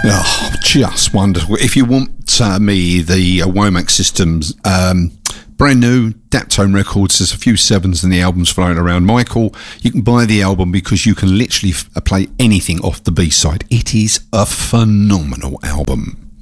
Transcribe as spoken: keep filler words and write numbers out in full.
Oh, just wonderful. If you want uh, me, the uh, Womack Systems, um, brand new Daptone Records, there's a few sevens and the albums floating around. Michael, you can buy the album because you can literally f- play anything off the B-side. It is a phenomenal album.